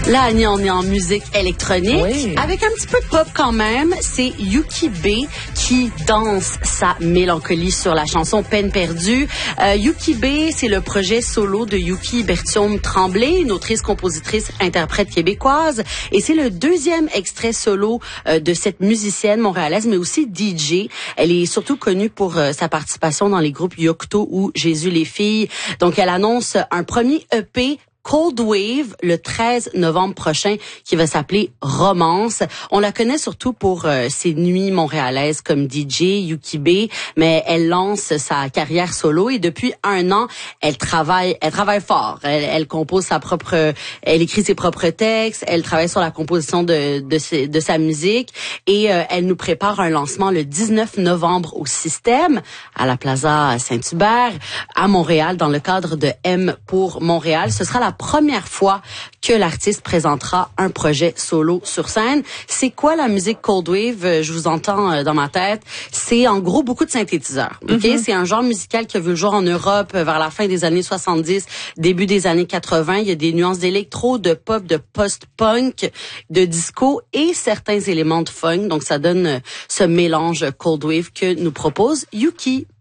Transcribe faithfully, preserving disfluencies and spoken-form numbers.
Là, Annie, on est en musique électronique. Oui. Avec un petit peu de pop quand même. C'est Yuki B qui danse sa mélancolie sur la chanson Peine perdue. Euh, Yuki B, c'est le projet solo de Yuki Bertium Tremblay, une autrice, compositrice, interprète québécoise. Et c'est le deuxième extrait solo euh, de cette musicienne montréalaise, mais aussi D J. Elle est surtout connue pour euh, sa participation dans les groupes Yocto ou Jésus les filles. Donc, elle annonce un premier E P Cold Wave le treize novembre prochain qui va s'appeler Romance. On la connaît surtout pour euh, ses nuits montréalaises comme D J, Yuki B, mais elle lance sa carrière solo et depuis un an, elle travaille, elle travaille fort. Elle, elle compose sa propre, elle écrit ses propres textes, elle travaille sur la composition de de, ses, de sa musique et euh, elle nous prépare un lancement le dix-neuf novembre au Système à la Plaza Saint-Hubert à Montréal dans le cadre de M pour Montréal. Ce sera la première fois que l'artiste présentera un projet solo sur scène. C'est quoi la musique Cold Wave? Je vous entends dans ma tête. C'est en gros beaucoup de synthétiseurs. Ok, mm-hmm. C'est un genre musical qui a vu le jour en Europe vers la fin des années soixante-dix, début des années quatre-vingts. Il y a des nuances d'électro, de pop, de post-punk, de disco et certains éléments de funk. Donc ça donne ce mélange Cold Wave que nous propose Yuki.